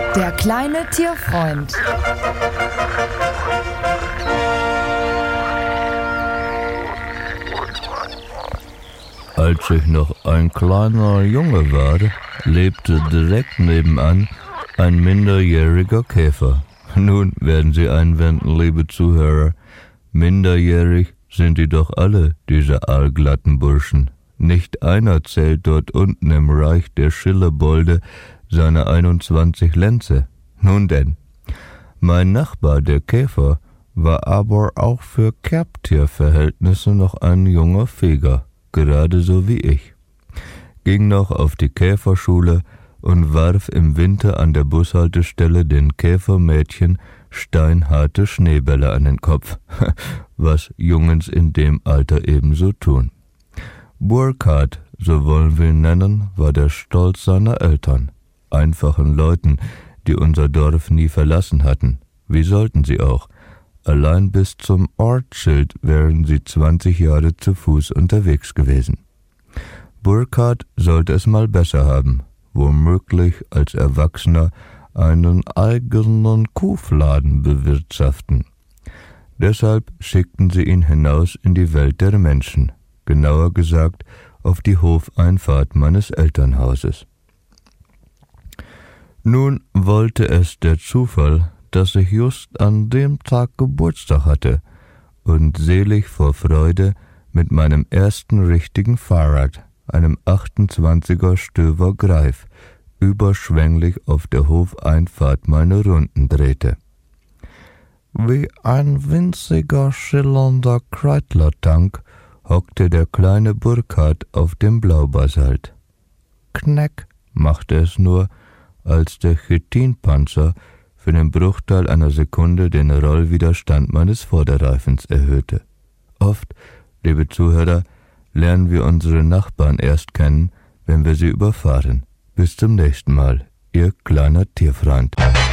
Der kleine Tierfreund. Als ich noch ein kleiner Junge war, lebte direkt nebenan ein minderjähriger Käfer. Nun werden Sie einwenden, liebe Zuhörer, minderjährig sind die doch alle, diese allglatten Burschen. Nicht einer zählt dort unten im Reich der Schillebolde seine 21 Lenze. Nun denn, mein Nachbar, der Käfer, war aber auch für Kerbtierverhältnisse noch ein junger Feger, gerade so wie ich. Ging noch auf die Käferschule und warf im Winter an der Bushaltestelle den Käfermädchen steinharte Schneebälle an den Kopf, was Jungens in dem Alter ebenso tun. Burkhard, so wollen wir ihn nennen, war der Stolz seiner Eltern, einfachen Leuten, die unser Dorf nie verlassen hatten. Wie sollten sie auch? Allein bis zum Ortsschild wären sie 20 Jahre zu Fuß unterwegs gewesen. Burkhard sollte es mal besser haben, womöglich als Erwachsener einen eigenen Kuhfladen bewirtschaften. Deshalb schickten sie ihn hinaus in die Welt der Menschen, genauer gesagt auf die Hofeinfahrt meines Elternhauses. Nun wollte es der Zufall, dass ich just an dem Tag Geburtstag hatte und selig vor Freude mit meinem ersten richtigen Fahrrad, einem 28er Stöver Greif, überschwänglich auf der Hofeinfahrt meine Runden drehte. Wie ein winziger, schillernder Kreidlertank hockte der kleine Burkhard auf dem Blaubasalt. Knack machte es nur, als der Chitinpanzer für den Bruchteil einer Sekunde den Rollwiderstand meines Vorderreifens erhöhte. Oft, liebe Zuhörer, lernen wir unsere Nachbarn erst kennen, wenn wir sie überfahren. Bis zum nächsten Mal, Ihr kleiner Tierfreund.